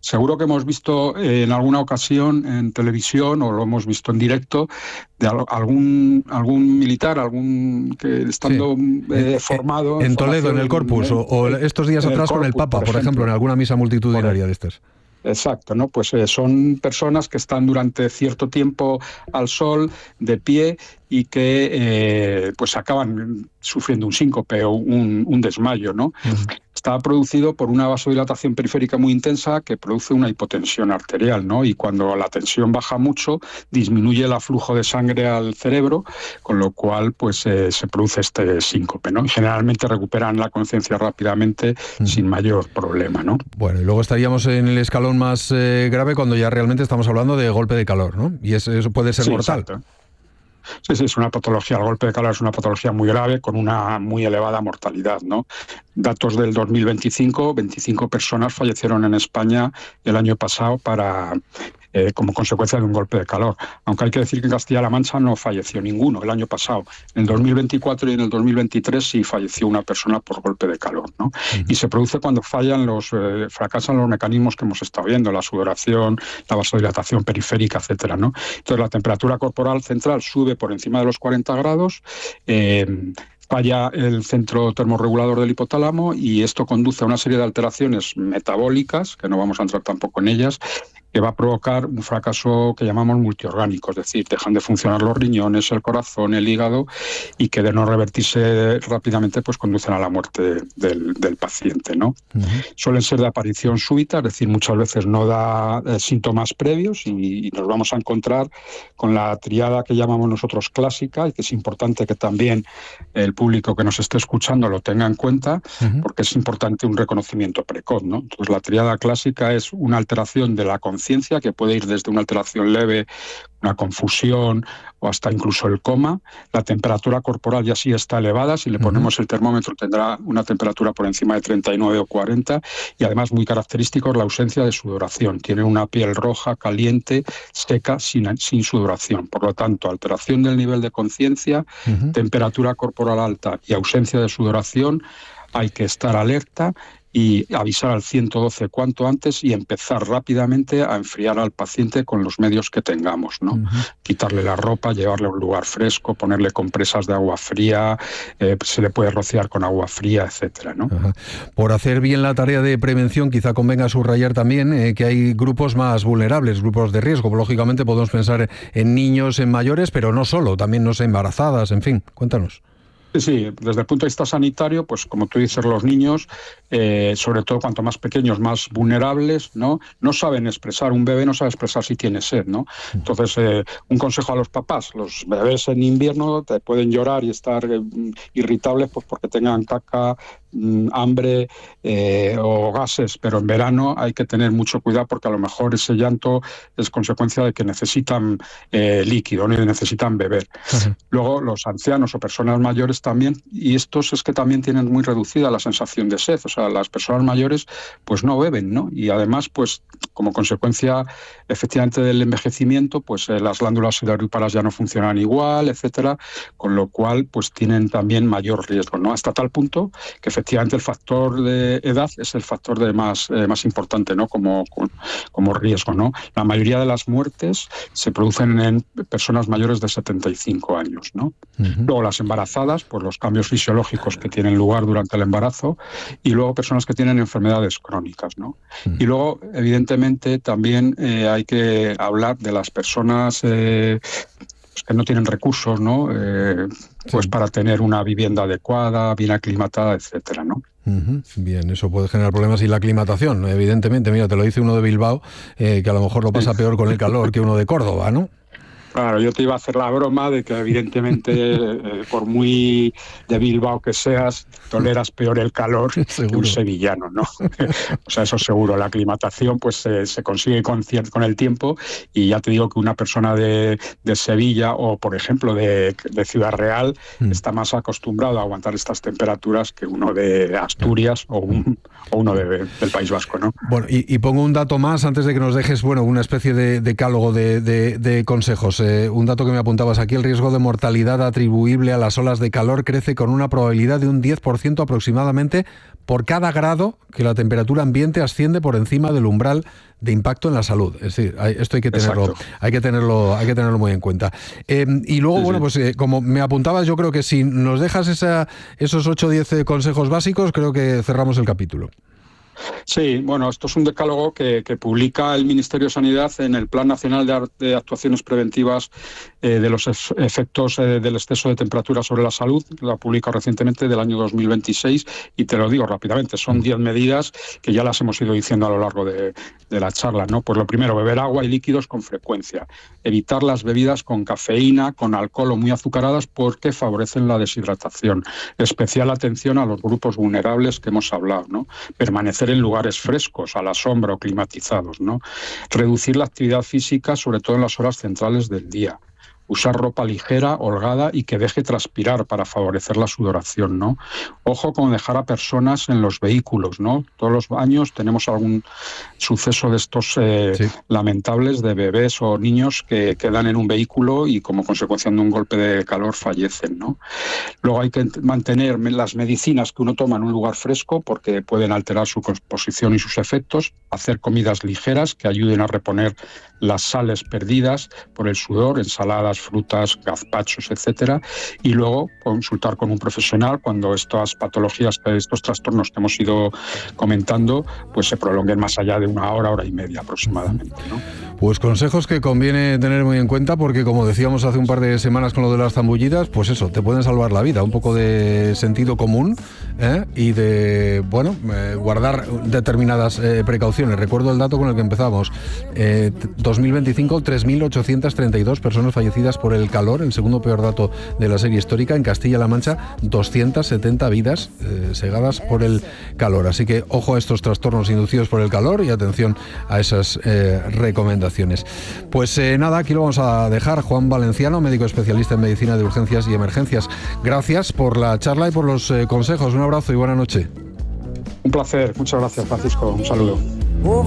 seguro que hemos visto en alguna ocasión en televisión o lo hemos visto en directo de algún militar, algún que estando formado... En Toledo, en el Corpus, o estos días atrás con el Papa, por ejemplo, en alguna misa multitudinaria de estas. Exacto, ¿no? Pues son personas que están durante cierto tiempo al sol, de pie, y que pues acaban sufriendo un síncope o un desmayo, ¿no? Está producido por una vasodilatación periférica muy intensa que produce una hipotensión arterial, ¿no? Y cuando la tensión baja mucho, disminuye el aflujo de sangre al cerebro, con lo cual pues se produce este síncope, ¿no? Y generalmente recuperan la conciencia rápidamente sin mayor problema, ¿no? Bueno, y luego estaríamos en el escalón más grave cuando ya realmente estamos hablando de golpe de calor, ¿no? Y eso puede ser mortal. Exacto. Sí, es una patología, el golpe de calor es una patología muy grave con una muy elevada mortalidad, ¿no? Datos del 2025, 25 personas fallecieron en España el año pasado como consecuencia de un golpe de calor. Aunque hay que decir que en Castilla-La Mancha no falleció ninguno el año pasado. En el 2024 y en el 2023 sí falleció una persona por golpe de calor, ¿no? Y se produce cuando fracasan los mecanismos que hemos estado viendo, la sudoración, la vasodilatación periférica, etcétera, ¿no? Entonces la temperatura corporal central sube por encima de los 40 grados, falla el centro termorregulador del hipotálamo y esto conduce a una serie de alteraciones metabólicas, que no vamos a entrar tampoco en ellas, que va a provocar un fracaso que llamamos multiorgánico, es decir, dejan de funcionar los riñones, el corazón, el hígado, y que de no revertirse rápidamente pues conducen a la muerte del paciente, ¿no? Suelen ser de aparición súbita, es decir, muchas veces no da síntomas previos y nos vamos a encontrar con la triada que llamamos nosotros clásica, y que es importante que también el público que nos esté escuchando lo tenga en cuenta, porque es importante un reconocimiento precoz, ¿no? Entonces la triada clásica es una alteración de la conciencia, que puede ir desde una alteración leve, una confusión o hasta incluso el coma. La temperatura corporal ya sí está elevada, si le ponemos el termómetro tendrá una temperatura por encima de 39 o 40, y además muy característico es la ausencia de sudoración. Tiene una piel roja, caliente, seca, sin sudoración. Por lo tanto, alteración del nivel de conciencia, temperatura corporal alta y ausencia de sudoración, hay que estar alerta y avisar al 112 cuanto antes y empezar rápidamente a enfriar al paciente con los medios que tengamos, ¿no? Quitarle la ropa, llevarle a un lugar fresco, ponerle compresas de agua fría, se le puede rociar con agua fría, etcétera, ¿no? Por hacer bien la tarea de prevención, quizá convenga subrayar también que hay grupos más vulnerables, grupos de riesgo. Lógicamente podemos pensar en niños, en mayores, pero no solo, también embarazadas, en fin, cuéntanos. Sí, desde el punto de vista sanitario, pues como tú dices, los niños, sobre todo cuanto más pequeños, más vulnerables, ¿no? No saben expresar, un bebé no sabe expresar si tiene sed, ¿no? Entonces, un consejo a los papás: los bebés en invierno te pueden llorar y estar irritables pues porque tengan caca, hambre o gases, pero en verano hay que tener mucho cuidado porque a lo mejor ese llanto es consecuencia de que necesitan líquido, ¿no? Y necesitan beber. Luego los ancianos o personas mayores también, y estos es que también tienen muy reducida la sensación de sed, o sea, las personas mayores pues no beben, ¿no? Y además pues como consecuencia efectivamente del envejecimiento pues las glándulas sudoríparas ya no funcionan igual, etcétera, con lo cual pues tienen también mayor riesgo, ¿no? Hasta tal punto que efectivamente el factor de edad es el factor más importante, ¿no? Como riesgo, ¿no? La mayoría de las muertes se producen en personas mayores de 75 años, ¿no? Luego las embarazadas, pues los cambios fisiológicos que tienen lugar durante el embarazo, y luego personas que tienen enfermedades crónicas, ¿no? Y luego, evidentemente, también hay que hablar de las personas que no tienen recursos, ¿no? Pues para tener una vivienda adecuada, bien aclimatada, etcétera, ¿no? Bien, eso puede generar problemas. Y la aclimatación, evidentemente, mira, te lo dice uno de Bilbao, que a lo mejor lo pasa peor con el calor que uno de Córdoba, ¿no? Claro, yo te iba a hacer la broma de que evidentemente por muy de Bilbao que seas, toleras peor el calor que un sevillano, ¿no? O sea, eso seguro. La aclimatación pues se consigue con el tiempo, y ya te digo que una persona de Sevilla o, por ejemplo, de Ciudad Real está más acostumbrado a aguantar estas temperaturas que uno de Asturias o uno del País Vasco, ¿no? Bueno, y pongo un dato más antes de que nos dejes, bueno, una especie de decálogo de consejos. datos. Un dato que me apuntabas aquí, el riesgo de mortalidad atribuible a las olas de calor crece con una probabilidad de un 10% aproximadamente por cada grado que la temperatura ambiente asciende por encima del umbral de impacto en la salud. Es decir, esto hay que tenerlo muy en cuenta. Y luego, pues como me apuntabas, yo creo que si nos dejas esos 8 o 10 consejos básicos, creo que cerramos el capítulo. Sí, bueno, esto es un decálogo que publica el Ministerio de Sanidad en el Plan Nacional de Actuaciones Preventivas de los efectos del exceso de temperatura sobre la salud. Lo ha publicado recientemente del año 2026 y te lo digo rápidamente, son 10 medidas que ya las hemos ido diciendo a lo largo de la charla, ¿no? Pues lo primero, beber agua y líquidos con frecuencia, evitar las bebidas con cafeína, con alcohol o muy azucaradas porque favorecen la deshidratación. Especial atención a los grupos vulnerables que hemos hablado, ¿no? Permanecer en lugares frescos, a la sombra o climatizados, ¿no? Reducir la actividad física, sobre todo en las horas centrales del día. Usar ropa ligera, holgada y que deje transpirar para favorecer la sudoración, ¿no? Ojo con dejar a personas en los vehículos, ¿no? Todos los años tenemos algún suceso de estos lamentables de bebés o niños que quedan en un vehículo y como consecuencia de un golpe de calor fallecen, ¿no? Luego hay que mantener las medicinas que uno toma en un lugar fresco porque pueden alterar su composición y sus efectos, hacer comidas ligeras que ayuden a reponer las sales perdidas por el sudor, ensaladas, frutas, gazpachos, etcétera, y luego consultar con un profesional cuando estas patologías, estos trastornos que hemos ido comentando, pues se prolonguen más allá de una hora y media aproximadamente, ¿no? Pues consejos que conviene tener muy en cuenta porque, como decíamos hace un par de semanas con lo de las zambullidas, pues eso, te pueden salvar la vida. Un poco de sentido común y de, guardar determinadas precauciones. Recuerdo el dato con el que empezamos. 2025, 3.832 personas fallecidas por el calor, el segundo peor dato de la serie histórica. En Castilla-La Mancha, 270 vidas segadas por el calor. Así que ojo a estos trastornos inducidos por el calor y atención a esas recomendaciones. Pues nada, aquí lo vamos a dejar. Juan Valenciano, médico especialista en medicina de urgencias y emergencias. Gracias por la charla y por los consejos. Un abrazo y buena noche. Un placer. Muchas gracias, Francisco. Un saludo.